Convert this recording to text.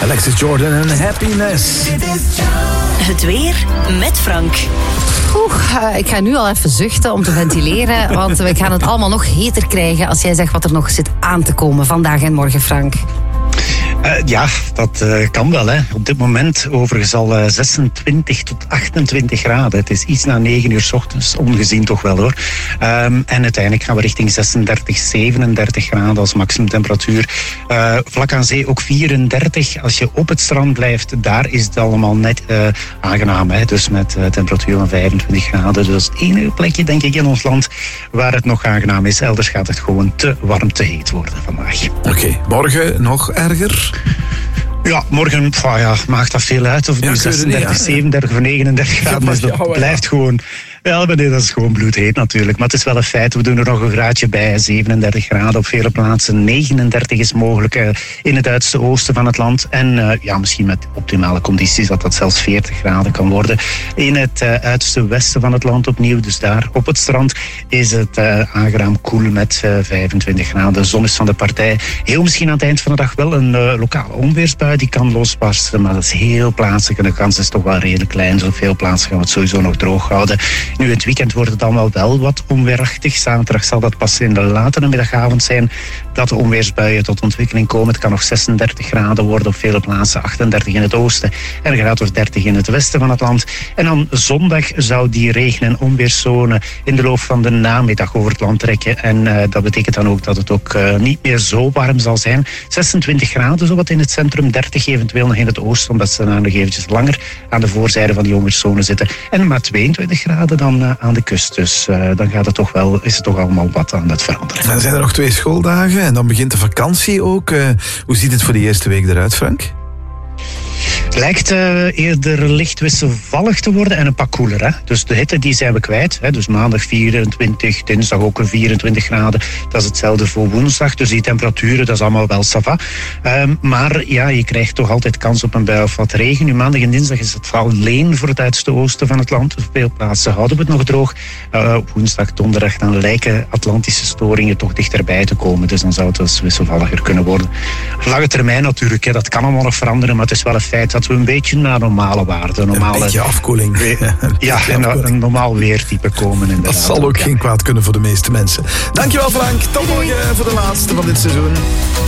Alexis Jordan en Happiness. Het weer met Frank. Ik ga nu al even zuchten om te ventileren, want we gaan het allemaal nog heter krijgen als jij zegt wat er nog zit aan te komen vandaag en morgen, Frank. Ja, dat kan wel. Hè. Op dit moment overigens al 26 tot 28 graden. Het is iets na 9 uur 's ochtends, ongezien toch wel hoor. En uiteindelijk gaan we richting 36, 37 graden als maximumtemperatuur. Vlak aan zee ook 34. Als je op het strand blijft, daar is het allemaal net aangenaam. Hè. Dus met temperatuur van 25 graden. Dus het enige plekje, denk ik, in ons land waar het nog aangenaam is. Elders gaat het gewoon te warm, te heet worden vandaag. Oké, morgen nog erger? Ja, morgen maakt dat veel uit. Of het nu 36, 37 of 39 graden is. Dat blijft gewoon... Ja, nee, dat is gewoon bloedheet natuurlijk. Maar het is wel een feit. We doen er nog een graadje bij. 37 graden op vele plaatsen. 39 is mogelijk in het uiterste oosten van het land. En misschien met optimale condities dat zelfs 40 graden kan worden. In het uiterste westen van het land opnieuw. Dus daar op het strand is het aangenaam koel met 25 graden. De zon is van de partij. Heel misschien aan het eind van de dag wel een lokale onweersbui die kan losbarsten. Maar dat is heel plaatselijk en de kans is toch wel redelijk klein. Zo veel plaatsen gaan we het sowieso nog droog houden. Nu, in het weekend wordt het dan wel wat onweerachtig. Zaterdag zal dat pas in de late middagavond zijn dat de onweersbuien tot ontwikkeling komen. Het kan nog 36 graden worden op vele plaatsen, 38 in het oosten en een graad of 30 in het westen van het land. En dan zondag zou die regen- en onweerszone in de loop van de namiddag over het land trekken. En dat betekent dan ook dat het ook niet meer zo warm zal zijn. 26 graden zowat in het centrum, 30 eventueel nog in het oosten, omdat ze dan nog eventjes langer aan de voorzijde van die onweerszone zitten. En maar 22 graden dan aan de kust. Dus dan is het toch allemaal wat aan het veranderen. Dan zijn er nog 2 schooldagen en dan begint de vakantie ook. Hoe ziet het voor de eerste week eruit, Frank? Het lijkt eerder licht wisselvallig te worden en een pak koeler. Hè? Dus de hitte die zijn we kwijt. Hè? Dus maandag 24, dinsdag ook een 24 graden. Dat is hetzelfde voor woensdag. Dus die temperaturen, dat is allemaal wel ça va. Maar ja, je krijgt toch altijd kans op een bui of wat regen. Nu maandag en dinsdag is het vooral alleen voor het uiterste oosten van het land. Op veel plaatsen houden we het nog droog. Op woensdag, donderdag, dan lijken Atlantische storingen toch dichterbij te komen. Dus dan zou het dus wisselvalliger kunnen worden. Op lange termijn natuurlijk, hè, dat kan allemaal nog veranderen. Maar het is wel een feit dat we een beetje naar normale waarden, een beetje afkoeling. Een normaal weertype komen. Inderdaad. Dat zal ook geen kwaad kunnen voor de meeste mensen. Dankjewel, Frank. Tot morgen voor de laatste van dit seizoen.